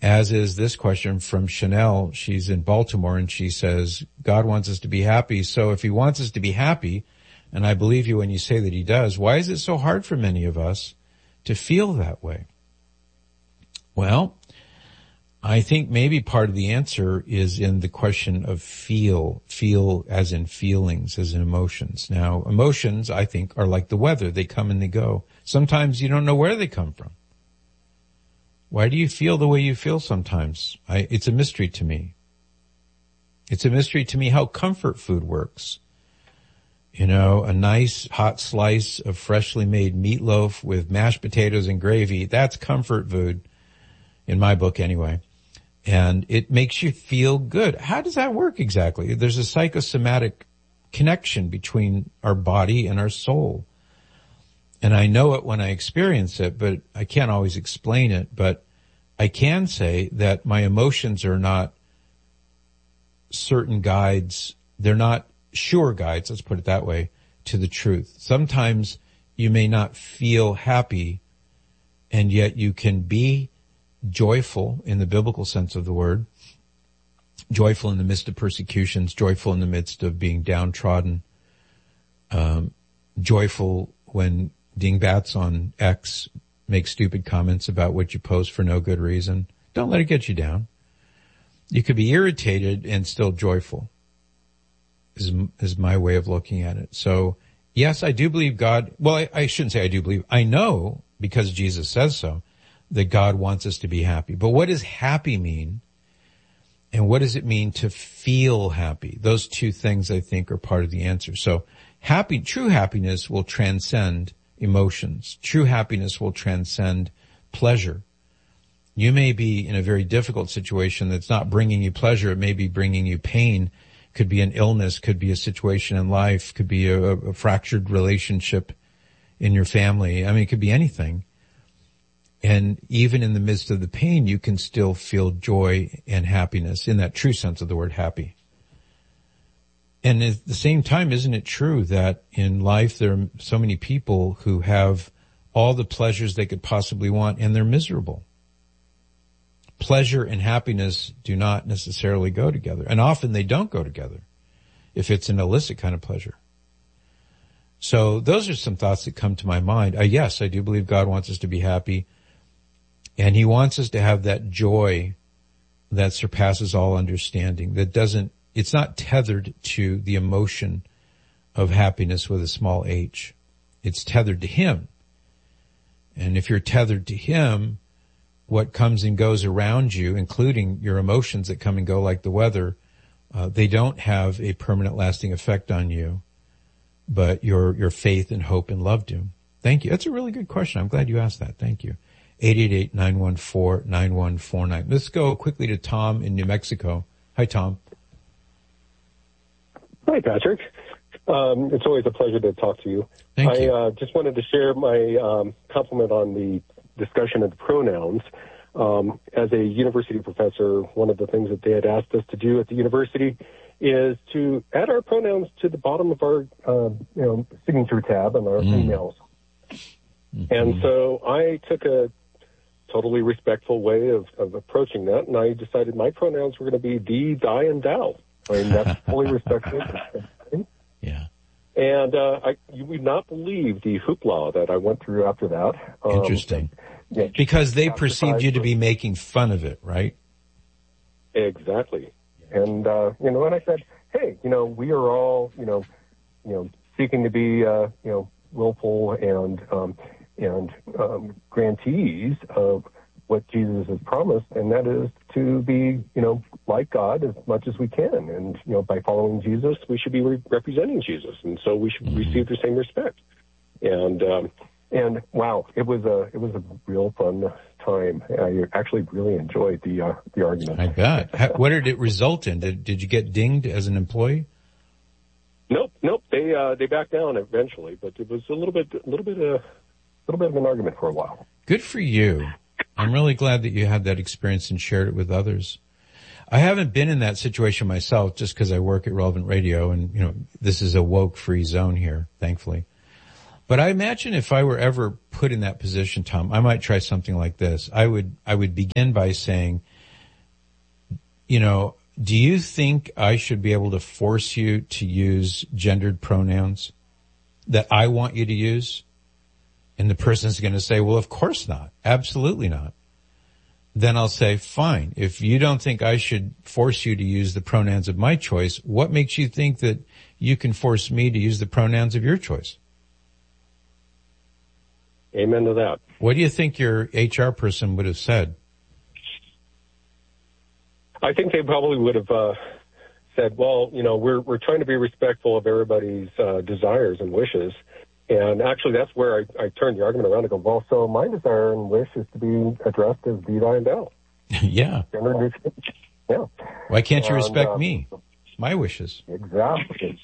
as is this question from Chanel. She's in Baltimore, and she says, God wants us to be happy. So if he wants us to be happy, and I believe you when you say that he does, why is it so hard for many of us to feel that way? Well, I think maybe part of the answer is in the question of feel as in feelings, as in emotions. Now, emotions, I think, are like the weather. They come and they go. Sometimes you don't know where they come from. Why do you feel the way you feel sometimes? It's a mystery to me. It's a mystery to me how comfort food works. You know, a nice hot slice of freshly made meatloaf with mashed potatoes and gravy, that's comfort food, in my book anyway. And it makes you feel good. How does that work exactly? There's a psychosomatic connection between our body and our soul. And I know it when I experience it, but I can't always explain it. But I can say that my emotions are not certain guides. They're not sure guides, let's put it that way, to the truth. Sometimes you may not feel happy, and yet you can be joyful in the biblical sense of the word, joyful in the midst of persecutions, joyful in the midst of being downtrodden, joyful when dingbats on X make stupid comments about what you post for no good reason. Don't let it get you down. You could be irritated and still joyful, is my way of looking at it. So, yes, I do believe God, well, I shouldn't say I do believe, I know, because Jesus says so, that God wants us to be happy. But what does happy mean? And what does it mean to feel happy? Those two things, I think, are part of the answer. So true happiness will transcend emotions. True happiness will transcend pleasure. You may be in a very difficult situation that's not bringing you pleasure. It may be bringing you pain. Could be an illness, could be a situation in life, could be a fractured relationship in your family. I mean, it could be anything. And even in the midst of the pain, you can still feel joy and happiness in that true sense of the word happy. And at the same time, isn't it true that in life there are so many people who have all the pleasures they could possibly want and they're miserable? Pleasure and happiness do not necessarily go together. And often they don't go together if it's an illicit kind of pleasure. So those are some thoughts that come to my mind. Yes, I do believe God wants us to be happy. And he wants us to have that joy that surpasses all understanding, it's not tethered to the emotion of happiness with a small h. It's tethered to him. And if you're tethered to him, what comes and goes around you, including your emotions that come and go like the weather, they don't have a permanent lasting effect on you, but your faith and hope and love do. Thank you. That's a really good question. I'm glad you asked that. Thank you. 888-914-9149. Let's go quickly to Tom in New Mexico. Hi, Tom. Hi, Patrick. It's always a pleasure to talk to you. Thank you. I just wanted to share my compliment on the discussion of the pronouns. As a university professor, one of the things that they had asked us to do at the university is to add our pronouns to the bottom of our signature tab on our emails. Mm-hmm. And so I took a totally respectful way of approaching that, and I decided my pronouns were going to be thee, thy, and thou. I mean, that's fully respectful. Yeah. And you would not believe the hoopla that I went through after that. Interesting. Yeah, because they perceived you to be making fun of it, right? Exactly. And, and I said, hey, we are all, seeking to be, willful and grantees of what Jesus has promised, and that is to be, like God as much as we can. And, by following Jesus, we should be representing Jesus. And so we should receive the same respect. And wow, it was a real fun time. I actually really enjoyed the argument. I bet. What did it result in? Did you get dinged as an employee? Nope. They backed down eventually, but it was a little bit of an argument for a while. Good for you. I'm really glad that you had that experience and shared it with others. I haven't been in that situation myself just because I work at Relevant Radio and, this is a woke-free zone here, thankfully. But I imagine if I were ever put in that position, Tom, I might try something like this. I would begin by saying, you know, do you think I should be able to force you to use gendered pronouns that I want you to use? And the person's going to say, well, of course not. Absolutely not. Then I'll say, fine. If you don't think I should force you to use the pronouns of my choice, what makes you think that you can force me to use the pronouns of your choice? Amen to that. What do you think your HR person would have said? I think they probably would have said, well, you know, we're trying to be respectful of everybody's desires and wishes. And actually, that's where I turned the argument around to go, well, so my desire and wish is to be addressed as thee, thy, and thou. Yeah. Yeah. Why can't you respect me? My wishes. Exactly.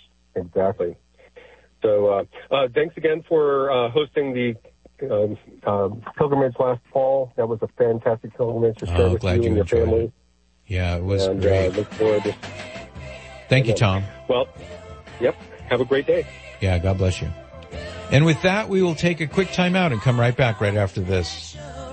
So thanks again for hosting the pilgrimage last fall. That was a fantastic pilgrimage to share with you and your family. It. Yeah, it was great. Look forward to... Thank you, Tom. Well, yep. Have a great day. Yeah, God bless you. And with that, we will take a quick time out and come right back right after this.